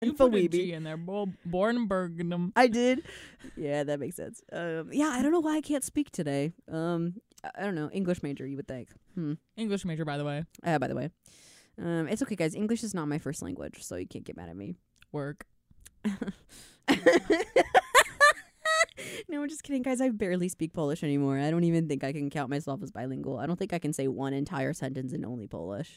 You for put a Weeby. G in there. Born in Bergenham. I did. Yeah, that makes sense. Yeah, I don't know why I can't speak today. I don't know. English major, you would think. English major, by the way. By the way. It's okay, guys. English is not my first language, so you can't get mad at me. Work. No, I'm just kidding, guys. I barely speak Polish anymore. I don't even think I can count myself as bilingual. I don't think I can say one entire sentence in only Polish.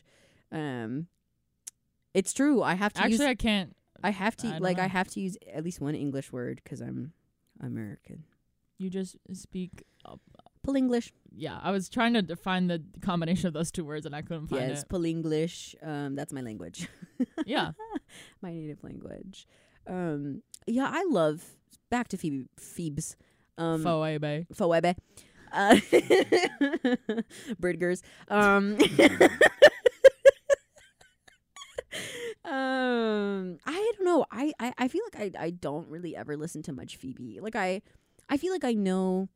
It's true. I have to Actually, I can't. I have to I have to use at least one English word because I'm American. You just speak. Polinglish. Yeah, I was trying to find the combination of those two words and I couldn't find Yes, it. Polinglish. That's my language. Yeah. My native language. Yeah, I love. Back to Phoebes. Foebe. Foebe. Bridgers. I don't know. I feel like I don't really ever listen to much Phoebe. Like I feel like I know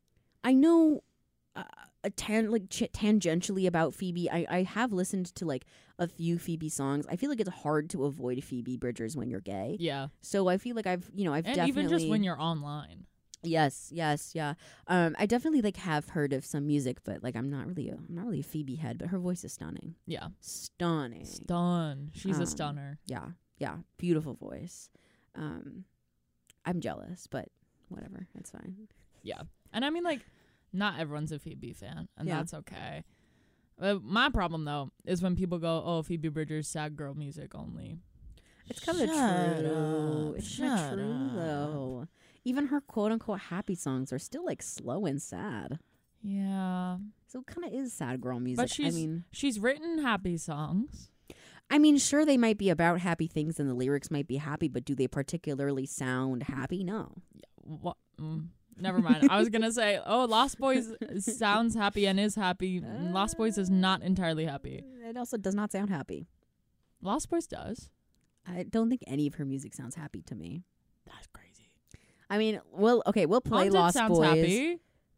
tangentially about Phoebe. I have listened to like a few Phoebe songs. I feel like it's hard to avoid Phoebe Bridgers when you're gay. Yeah. So I feel like I've And definitely, even just when you're online. Yes, yeah. I definitely like have heard of some music, but like I'm not really a Phoebe head, but her voice is stunning. Yeah. Stunning. She's a stunner. Yeah. Beautiful voice. I'm jealous, but whatever. It's fine. Yeah. And I mean, like, not everyone's a Phoebe fan, and Yeah. that's okay. My problem, though, is when people go, oh, Phoebe Bridgers, sad girl music only. It's kind of true. It's kind of true, though. Even her quote-unquote happy songs are still, like, slow and sad. Yeah. So it kind of is sad girl music. But she's written happy songs. I mean, sure, they might be about happy things and the lyrics might be happy, but do they particularly sound happy? No. What? Never mind. I was going to say, oh, Lost Boys sounds happy and is happy. Lost Boys is not entirely happy. It also does not sound happy. Lost Boys does. I don't think any of her music sounds happy to me. That's crazy. I mean, we'll play Haunted Lost sounds Boys. happy.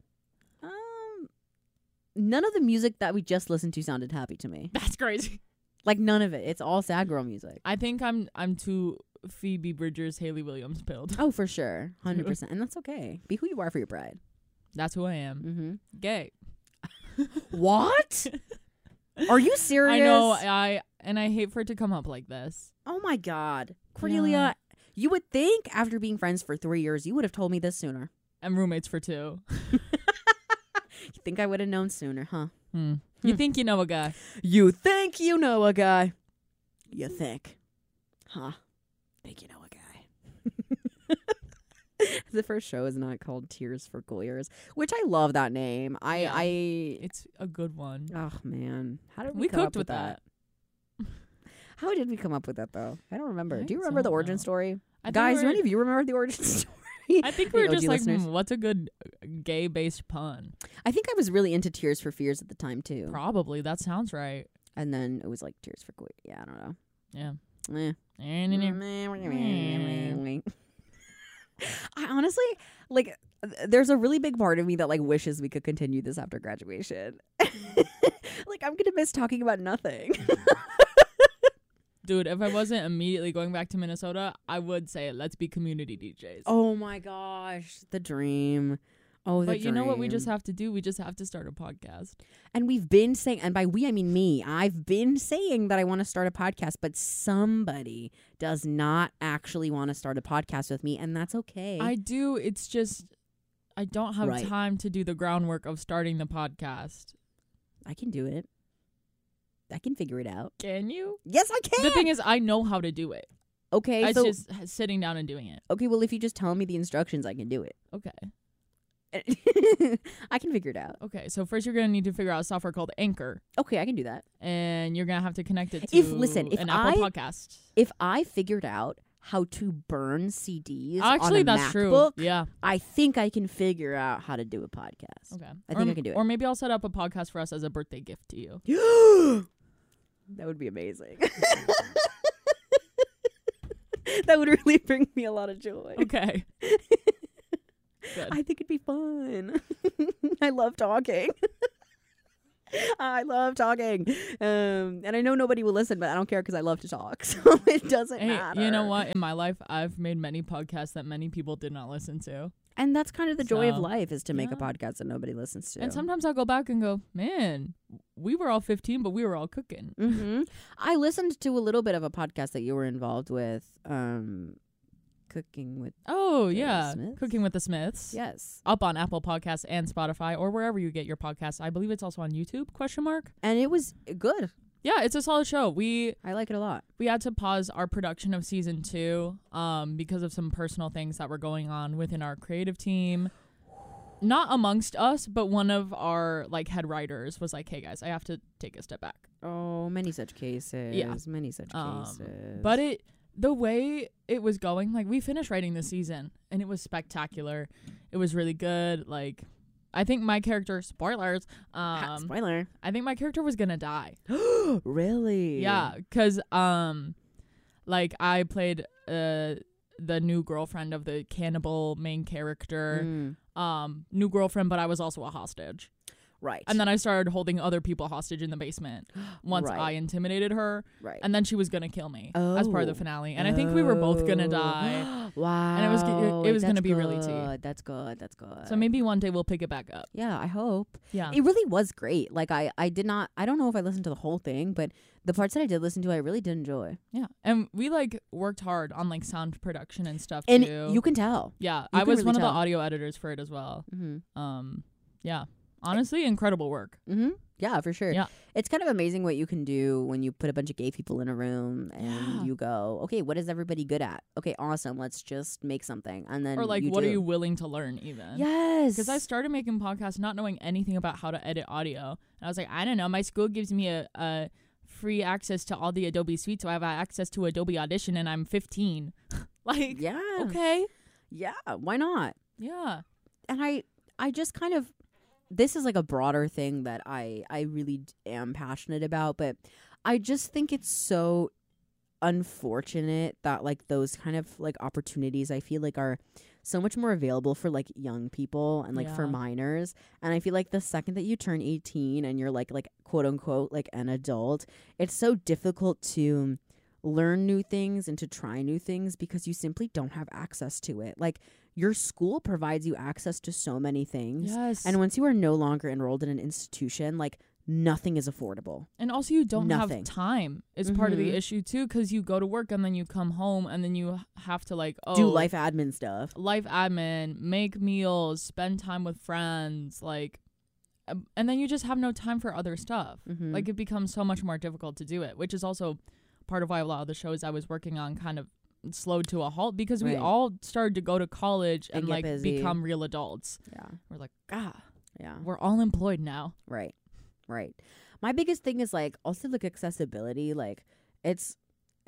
None of the music that we just listened to sounded happy to me. That's crazy. Like none of it. It's all sad girl music. I think I'm too Phoebe Bridgers, Hayley Williams pilled. Oh, for sure. 100%. And that's okay. Be who you are for your pride. That's who I am. Mm-hmm. Gay. What? Are you serious? I know. I hate for it to come up like this. Oh my God. Cordelia, you would think after being friends for 3 years, you would have told me this sooner. And roommates for 2. You think I would have known sooner, huh? You think you know a guy. You think you know a guy. You think. Huh? Think you know a guy. The first show is not called Tears for Goyers, which I love that name. It's a good one. Oh man. How did We come cooked up with that. How did we come up with that though? I don't remember. I Do you remember the don't origin know. story? I think Guys, do we're- any of you remember the origin story? I think we were The just OG like, listeners. what's a good gay-based pun? I think I was really into Tears for Fears at the time too. Probably. That sounds right. And then it was like Tears for Goyers. Yeah, I don't know. Yeah. I honestly, like, there's a really big part of me that, like, wishes we could continue this after graduation. Like, I'm going to miss talking about nothing. Dude, if I wasn't immediately going back to Minnesota, I would say let's be community DJs. Oh, my gosh. The dream. Oh, the but you know what we dream. just have to do? We just have to start a podcast. And we've been saying, and by we, I mean me, I've been saying that I want to start a podcast, but somebody does not actually want to start a podcast with me, and that's okay. I do. It's just I don't have Right. time to do the groundwork of starting the podcast. I can do it. I can figure it out. Can you? Yes, I can. The thing is, I know how to do it. Okay, It's so just sitting down and doing it. okay, well, if you just tell me the instructions, I can do it. Okay. I can figure it out. Okay. So first, you're gonna need to figure out a software called Anchor, Okay, I can do that. and you're gonna have to connect it to If an Apple podcast. If I figured out how to burn CDs Actually, on a that's true. MacBook, Yeah. I think I can figure out how to do a podcast. Okay. I think I can do it. Or maybe I'll set up a podcast for us as a birthday gift to you. That would be amazing. That would really bring me a lot of joy. Okay. Good. I think it'd be fun. I love talking. I love talking. And I know nobody will listen, but I don't care because I love to talk. So it doesn't Hey, matter. you know what? In my life, I've made many podcasts that many people did not listen to. And that's kind of the joy of So, life, is to make a yeah. podcast that nobody listens to. And sometimes I'll go back and go, man, we were all 15, but we were all cooking. Mm-hmm. I listened to a little bit of a podcast that you were involved with, Cooking with... Oh, The yeah. Smiths? Cooking with the Smiths. Yes. Up on Apple Podcasts and Spotify or wherever you get your podcasts. I believe it's also on YouTube, ? And it was good. Yeah, it's a solid show. We I like it a lot. had to pause our production of season 2 because of some personal things that were going on within our creative team. Not amongst us, but one of our like head writers was like, hey guys, I have to take a step back. Oh, many such cases. Yeah. Many such cases. But the way it was going, like we finished writing this season and it was spectacular. It was really good. Like I think my character, spoilers, Spoiler. I think my character was gonna die. Really? Yeah, because like I played the new girlfriend of the cannibal main character. New girlfriend, but I was also a hostage. Right. And then I started holding other people hostage in the basement once Right. I intimidated her. Right. And then she was gonna kill me as part of the Oh. finale. And I think we were both gonna die. Wow. And it was gonna be really tea. That's good. That's good. So maybe one day we'll pick it back up. Yeah, I hope. Yeah. It really was great. Like I don't know if I listened to the whole thing, but the parts that I did listen to, I really did enjoy. Yeah. And we like worked hard on like sound production and stuff And too. you can tell. Yeah. you I can was really one of tell. the audio editors for it as well. Mm-hmm. Yeah. Honestly, incredible work. Mm-hmm. Yeah, for sure. Yeah. It's kind of amazing what you can do when you put a bunch of gay people in a room and Yeah. you go, okay, what is everybody good at? Okay, awesome. Let's just make something. And then Or like, you what do. are you willing to learn even? Yes. Because I started making podcasts not knowing anything about how to edit audio. And I was like, I don't know. My school gives me a free access to all the Adobe Suite, so I have access to Adobe Audition, and I'm 15. Like, Yeah. okay. Yeah. Why not? Yeah. And I just kind of, this is like a broader thing that I really am passionate about, but I just think it's so unfortunate that like those kind of like opportunities I feel like are so much more available for like young people and like for Yeah. minors. And I feel like the second that you turn 18 and you're like quote unquote like an adult, it's so difficult to learn new things and to try new things because you simply don't have access to it. Like your school provides you access to so many things. Yes. And once you are no longer enrolled in an institution, like nothing is affordable. And also, you don't Nothing. have time. It's part of the Mhm. issue, too, because you go to work and then you come home and then you have to, like, Do life admin stuff. life admin, make meals, spend time with friends, like, and then you just have no time for other stuff. Mhm. Like, it becomes so much more difficult to do it, which is also part of why a lot of the shows I was working on kind of slowed to a halt because we Right. all started to go to college And and get like busy. become real adults. Yeah. We're like, Yeah. we're all employed now. Right. Right. My biggest thing is like also like accessibility. Like it's,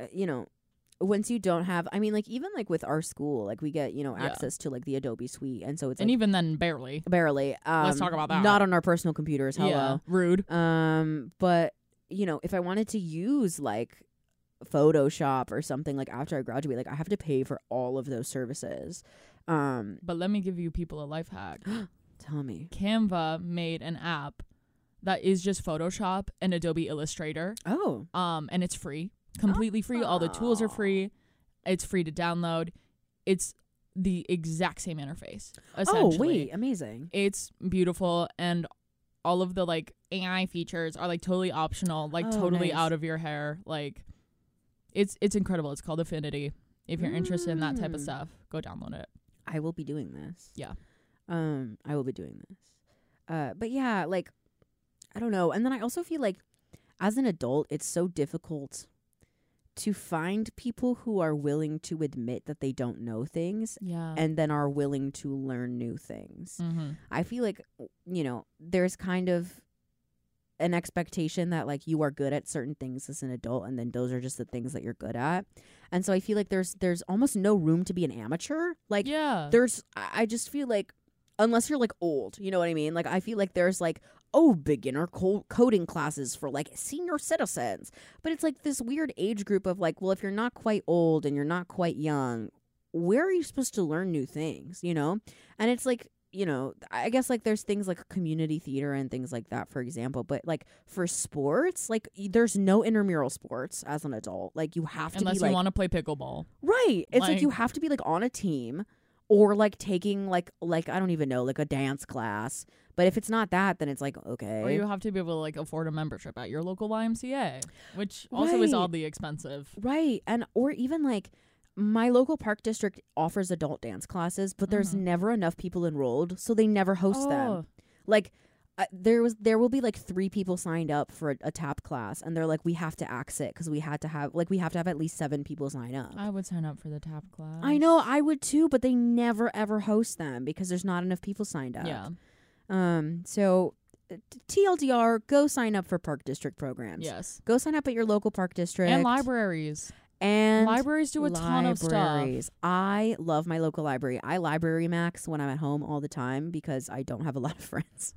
once you don't have, I mean, like even like with our school, like we get, Yeah. access to like the Adobe Suite. And so it's And like even then, barely. barely. Let's talk about that. Not on our personal computers. Hello. Yeah, rude. But if I wanted to use like Photoshop or something like after I graduate, like I have to pay for all of those services. But let me give you people a life hack. Tell me. Canva made an app that is just Photoshop and Adobe Illustrator. Oh. And it's free. Completely free. All the tools are free. It's free to download. It's the exact same interface, essentially. Oh, wait. Amazing. It's beautiful, and all of the like AI features are like totally optional, like Oh, totally nice. out of your hair. Like it's incredible. It's called Affinity. If you're interested in that type of Mm. stuff, go download it. I will be doing this. Yeah. I will be doing this. But yeah, like I don't know. And then I also feel like as an adult, it's so difficult to find people who are willing to admit that they don't know things Yeah. and then are willing to learn new things. Mm-hmm. I feel like, there's kind of an expectation that like you are good at certain things as an adult and then those are just the things that you're good at. And so I feel like there's almost no room to be an amateur. Like Yeah. I just feel like unless you're like old, you know what I mean? Like I feel like there's like, beginner coding classes for like senior citizens. But it's like this weird age group of like, well, if you're not quite old and you're not quite young, where are you supposed to learn new things, And it's like you know, I guess like there's things like community theater and things like that, for example. But like for sports, like there's no intramural sports as an adult. Like you have to Unless be you like, want to play pickleball. right. It's like you Like- have to be like on a team or like taking like I don't even know, like a dance class. But if it's not that, then it's like, okay. Or you have to be able to like afford a membership at your local YMCA, which also is Right. oddly expensive. Right. And or even like my local park district offers adult dance classes, but there's Mhm. never enough people enrolled, so they never host them. Like there will be like 3 people signed up for a tap class, and they're like, we have to axe it because we have to have at least 7 people sign up. I would sign up for the tap class. I know, I would too, but they never ever host them because there's not enough people signed up. Yeah. So TLDR, go sign up for park district programs. Yes. Go sign up at your local park district And libraries. And Libraries do a ton of stuff. libraries. I love my local library. I library max when I'm at home all the time because I don't have a lot of friends.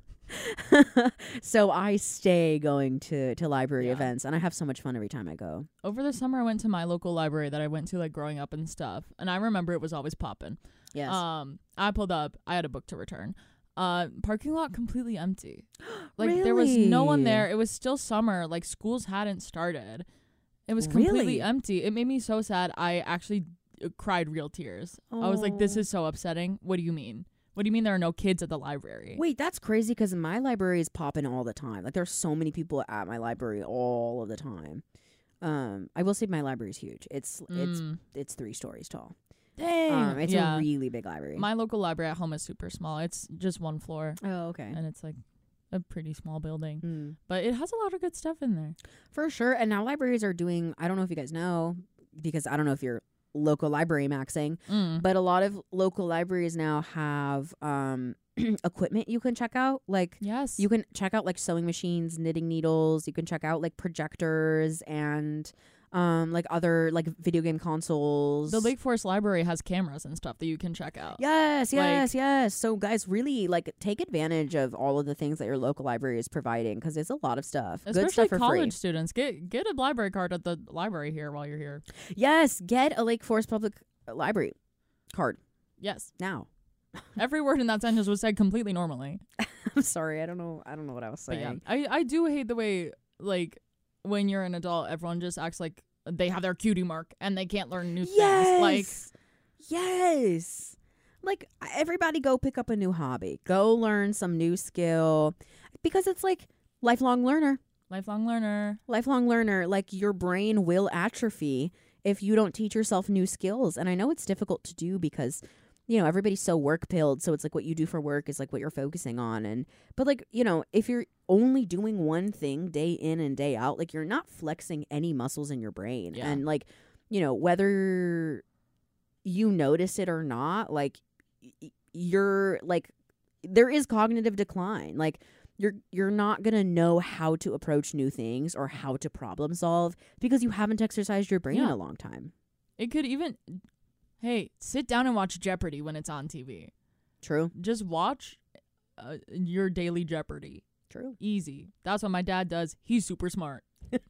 So I stay going to library Yeah. events, and I have so much fun every time I go. Over the summer, I went to my local library that I went to like growing up and stuff, and I remember it was always popping. Yes. I pulled up. I had a book to return. Parking lot completely empty. Like there was no one Really? there. It was still summer. Like schools hadn't started. It was completely Really? empty. It made me so sad. I actually cried real tears. I was like, this Oh. is so upsetting. What do you mean? What do you mean there are no kids at the library? Wait, that's crazy because my library is popping all the time. Like there's so many people at my library all of the time. I will say my library is huge. It's 3 stories tall. Dang. It's yeah. a really big library. My local library at home is super small. It's just 1 floor, Oh, okay. and it's like a pretty small building. Mm. But it has a lot of good stuff in there. For sure. And now libraries are doing, I don't know if you guys know, because I don't know if you're local library maxing, but a lot of local libraries now have equipment you can check out. Like Yes. you can check out like sewing machines, knitting needles. You can check out like projectors and like other like video game consoles. The Lake Forest Library has cameras and stuff that you can check out. Yes, Like- yes, yes. So guys, really like take advantage of all of the things that your local library is providing because it's a lot to Good Especially stuff for college free. students. Get a library card at the library here while you're here. Yes, get a Lake Forest Public Library card Yes. now. Every word in that sentence was said completely normally. I'm sorry, I don't know what I was But saying. yeah, I do hate the way, like, when you're an adult, everyone just acts like they have their cutie mark and they can't learn new things. Like, yes. Like everybody go pick up a new hobby. Go learn some new skill because it's like lifelong learner. lifelong learner. Lifelong learner, like your brain will atrophy if you don't teach yourself new skills. And I know it's difficult to do because, you know, everybody's so work pilled. So it's like what you do for work is like what you're focusing on. But like, you know, if you're only doing one thing day in and day out, like you're not flexing any muscles in your brain. Yeah. And like, you know, whether you notice it or not, like you're like, there is cognitive decline. Like, you're not going to know how to approach new things or how to problem solve because you haven't exercised your brain in Yeah. a long time. It could even, hey, sit down and watch Jeopardy when it's on TV. True. Just watch your daily Jeopardy. True. Easy. That's what my dad does. He's super smart.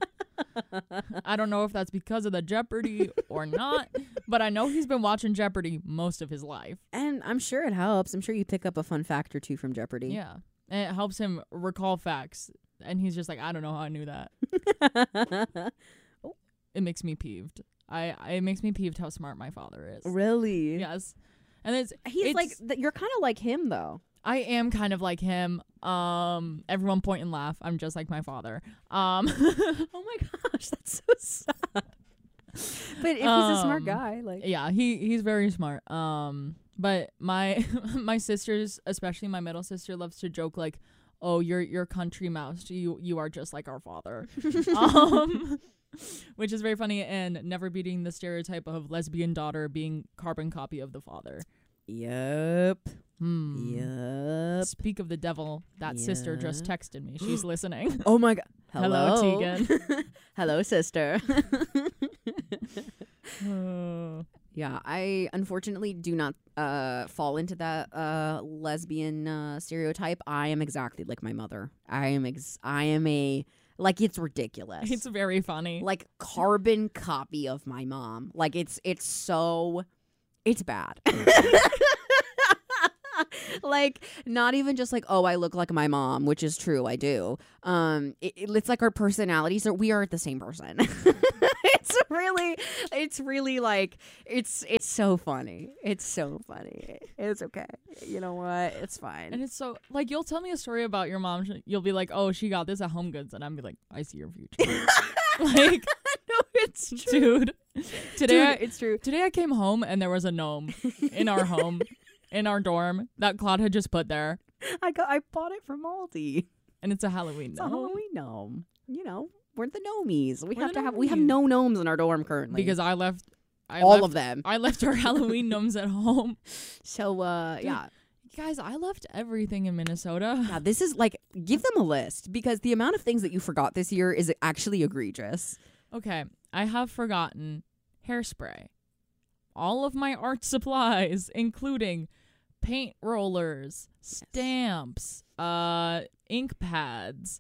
I don't know if that's because of the Jeopardy or not, but I know he's been watching Jeopardy most of his life. And I'm sure it helps. I'm sure you pick up a fun fact or two from Jeopardy. Yeah. And it helps him recall facts. And he's just like, I don't know how I knew that. It makes me peeved. It makes me peeved how smart my father is. Really? Yes. And He's like, you're kind of like him, though. I am kind of like him. Everyone point and laugh. I'm just like my father. Oh my gosh, that's so sad. But if he's a smart guy, like. Yeah, he's very smart. But my my sisters, especially my middle sister, loves to joke like, "Oh, you're country mouse. You are just like our father," which is very funny and never beating the stereotype of lesbian daughter being carbon copy of the father. Yep. Yep. Speak of the devil, that sister just texted me. She's listening. Oh my god. Hello, Tegan. Hello, sister. Oh. Yeah, I unfortunately do not fall into that lesbian stereotype. I am exactly like my mother. I am a like it's ridiculous. It's very funny. Like carbon copy of my mom. Like it's bad. Like, not even just like, oh, I look like my mom, which is true, I do. It's like our personalities are, we aren't the same person. It's really like, it's so funny. It's so funny. It's okay. You know what? It's fine. And it's so, like, you'll tell me a story about your mom. You'll be like, oh, she got this at Home Goods. And I'm be like, I see your future. Like, No, it's true. dude. Today, It's true. Today I came home and there was a gnome in our home, in our dorm, that Claude had just put there. I bought it from Aldi. And it's a Halloween It's a gnome. Halloween gnome. You know, we're the gnomies. We We're have the to have. We have gnomies. no gnomes in our dorm currently Because I left them. I left our Halloween gnomes at home. So Dude. yeah. Guys, I left everything in Minnesota. Yeah, this is like, give them a list because the amount of things that you forgot this year is actually egregious. Okay, I have forgotten hairspray. All of my art supplies, including paint rollers, stamps, ink pads.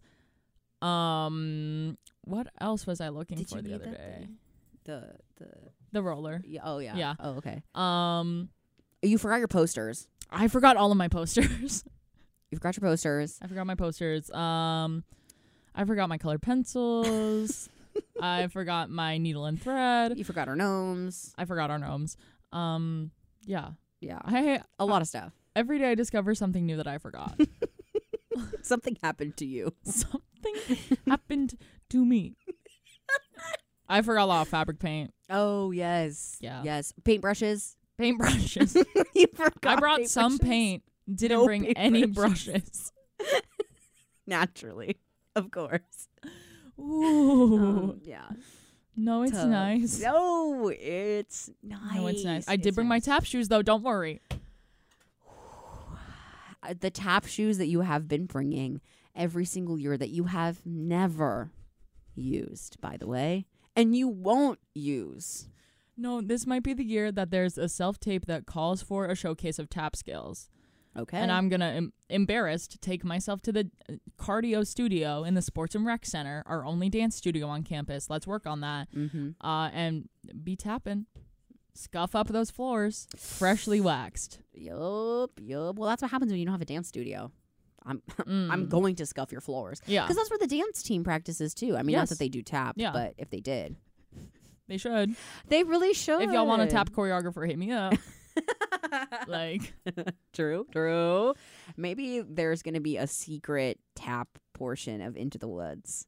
What else was I looking Did for you the need other that day? The The roller. yeah, oh yeah. Yeah. Oh, okay. I You forgot your posters. forgot all of my posters. You forgot your posters. I forgot my posters. I forgot my colored pencils. I forgot my needle and thread. You forgot our gnomes. I forgot our gnomes. Yeah. Yeah. A lot of stuff. Every day I discover something new that I forgot. Something happened to you. Something happened to me. I forgot a lot of fabric paint. Oh, yes. Yeah. Yes. Paintbrushes. Paintbrushes. You forgot I brought some paintbrushes. paint. Didn't No bring any paintbrushes. brushes. Naturally. Of course. Ooh. Yeah. No, it's Tough. nice. No, it's nice. No, it's nice. I did It's bring my nice. tap shoes, though. Don't worry. The tap shoes that you have been bringing every single year that you have never used, by the way, and you won't use. No, this might be the year that there's a self-tape that calls for a showcase of tap skills. Okay. And I'm going to, embarrassed, take myself to the cardio studio in the Sports and Rec Center, our only dance studio on campus. Let's work on that. And be tapping. Scuff up those floors. Freshly waxed. Yup. Well, that's what happens when you don't have a dance studio. I'm Mm. going to scuff your floors. Yeah, Because that's where the dance team practices too. I mean, not Yes. that they do tap, Yeah. but if they did, they should. they really should. If y'all want a tap choreographer, hit me up. Like, True. Maybe there's going to be a secret tap portion of Into the Woods.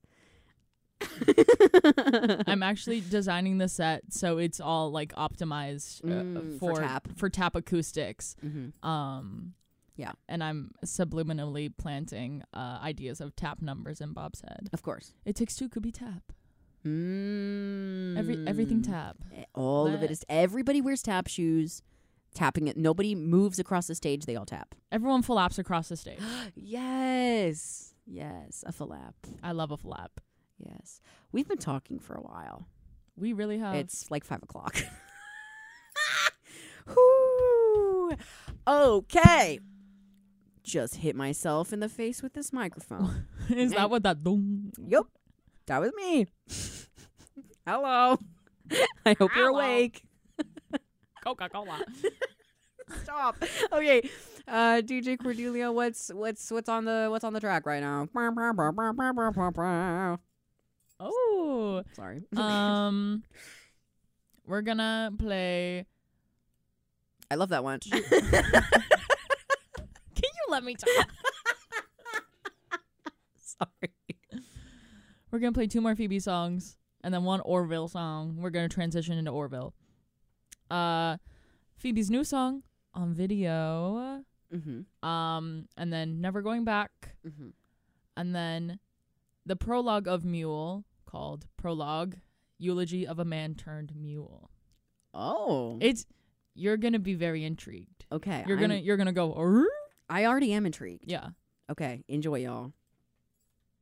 I'm actually designing the set so it's all like optimized for tap acoustics. Mm-hmm. Yeah. And I'm subliminally planting ideas of tap numbers in Bob's head. Of course. It Takes Two could be tap. Mm. Everything tap. All of it is. Everybody wears tap shoes. Tapping it. Nobody moves across the stage. They all tap. Everyone flaps across the stage. Yes. A flap. I love a flap. Yes. We've been talking for a while. We really have. It's like 5:00. Whew. Okay. Just hit myself in the face with this microphone. Is that what that boom? Yep. That was me. Hello. I hope you're Hello. awake. Coca-Cola. Stop. Okay. DJ Cordelia, what's on the track right now? Oh. Sorry. We're gonna play. I love that one. Can you let me talk? Sorry. We're gonna play 2 more Phoebe songs and then 1 Orville song. We're gonna transition into Orville. Phoebe's new song on video. Mm-hmm. And then Never Going Back. Mm-hmm. And then the prologue of Mule called Prologue, Eulogy of a Man Turned Mule. Oh. You're gonna be very intrigued. Okay. You're gonna go. "Arr?" I already am intrigued. Yeah. Okay. Enjoy, y'all.